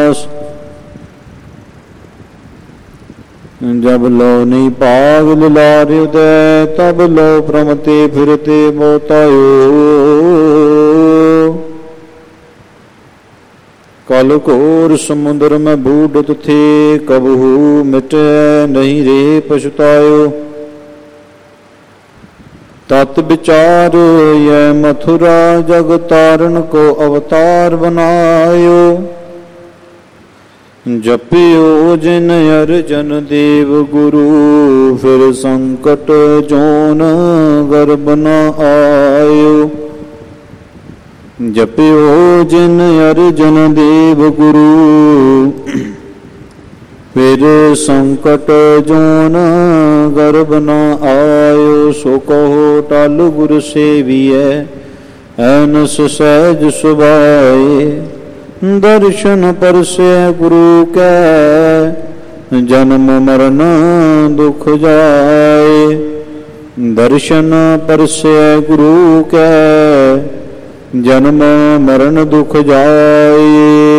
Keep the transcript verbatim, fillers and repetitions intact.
दास। जब लो नहीं पाग लार उदय, तब लो प्रमते फिरते मोतायो। कल घोर समुद्र में बूढ़त थे, कबहू मिटे नहीं रे पछतायो। तत् विचार यह मथुरा, जग तारण को अवतार बनायो। जपियो जिन अर्जन देव गुरु, फिर संकट जोन गर्भ न आयो। जपियो जिन अर्जन देव गुरु, फिर संकट जोन गर्भ न आयो। सो कहो टल गुर सेवियै, ऐनस सहज सुभाए। दर्शन परसे गुरु कै, जन्म मरण दुख जाए। दर्शन परसे गुरु कै, जन्म मरण दुख जाए।